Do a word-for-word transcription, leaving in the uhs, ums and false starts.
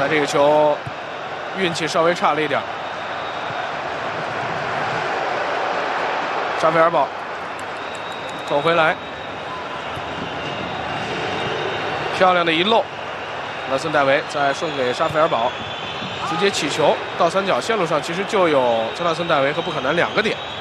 才这个球运气稍微差了一点。沙菲尔堡走回来，漂亮的一漏，勒森戴维再送给沙菲尔堡，直接起球到三角线路上，其实就有泽纳森戴维和布坎南两个点。